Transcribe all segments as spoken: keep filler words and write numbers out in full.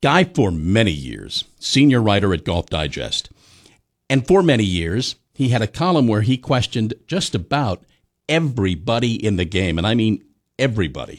Guy, for many years, senior writer at Golf Digest. And for many years, he had a column where he questioned just about everybody in the game. And I mean everybody.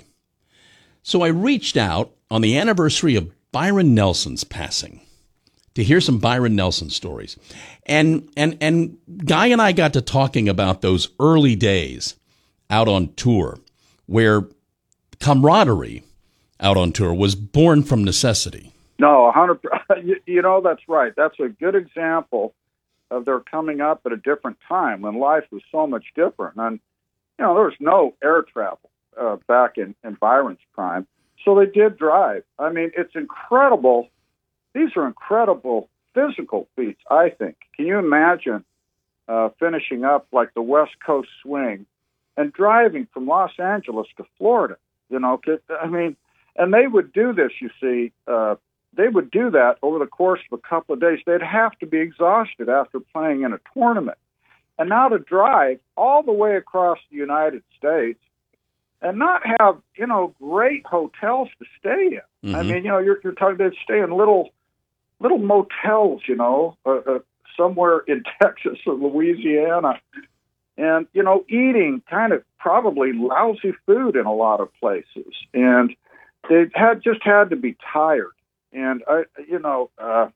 So I reached out on the anniversary of Byron Nelson's passing to hear some Byron Nelson stories. And, and, and Guy and I got to talking about those early days out on tour where camaraderie out on tour was born from necessity. No, one hundred percent. You, you know, that's right. That's a good example of their coming up at a different time when life was so much different. And, you know, there was no air travel uh, back in, in Byron's prime. So they did drive. I mean, it's incredible. These are incredible physical feats, I think. Can you imagine uh, finishing up like the West Coast swing and driving from Los Angeles to Florida? You know, I mean, and they would do this, you see, uh, they would do that over the course of a couple of days. They'd have to be exhausted after playing in a tournament. And now to drive all the way across the United States and not have, you know, great hotels to stay in. Mm-hmm. I mean, you know, you're, you're talking, they'd stay in little, little motels, you know, uh, uh, somewhere in Texas or Louisiana. And, you know, eating kind of probably lousy food in a lot of places. And they had just had to be tired. And, I, you know, uh,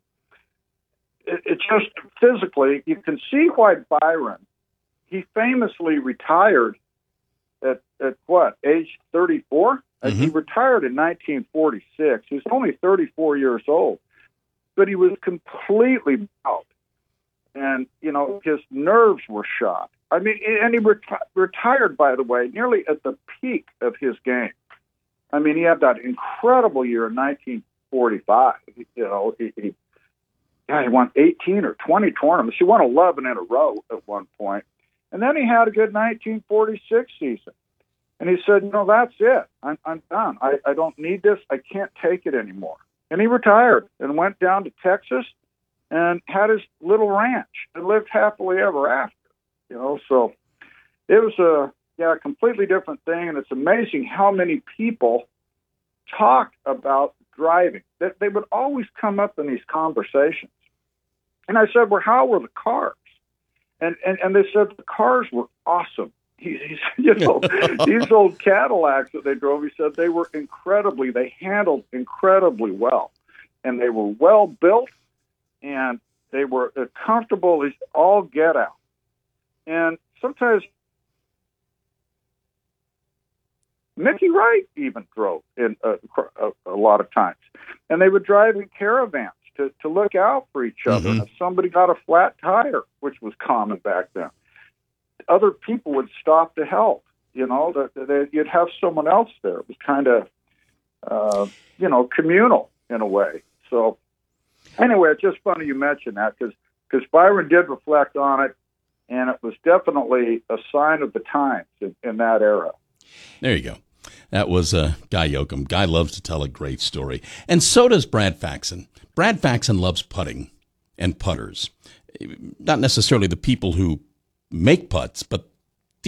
it, it just physically, you can see why Byron, he famously retired at, at what, age thirty-four? Mm-hmm. He retired in nineteen forty-six. He was only thirty-four years old. But he was completely out. And, you know, his nerves were shot. I mean, and he reti- retired, by the way, nearly at the peak of his game. I mean, he had that incredible year in nineteen forty-five. You know, he, he, yeah, he won eighteen or twenty tournaments. He won eleven in a row at one point. And then he had a good nineteen forty-six season. And he said, you know, that's it. I'm, I'm done. I, I don't need this. I can't take it anymore. And he retired and went down to Texas and had his little ranch and lived happily ever after. You know, so it was a yeah, a completely different thing, and it's amazing how many people talk about driving. They, they would always come up in these conversations. And I said, well, how were the cars? And and, and they said the cars were awesome. He, he's, you know, these old Cadillacs that they drove, he said they were incredibly, they handled incredibly well. And they were well built, and they were comfortable as all get out. And sometimes Mickey Wright even drove in a, a, a lot of times. And they would drive in caravans to, to look out for each other. Mm-hmm. If somebody got a flat tire, which was common back then, other people would stop to help. You know, that, that you'd have someone else there. It was kind of, uh, you know, communal in a way. So anyway, it's just funny you mentioned that because because Byron did reflect on it. And it was definitely a sign of the times in, in that era. There you go. That was uh, Guy Yoakum. Guy loves to tell a great story. And so does Brad Faxon. Brad Faxon loves putting and putters. Not necessarily the people who make putts, but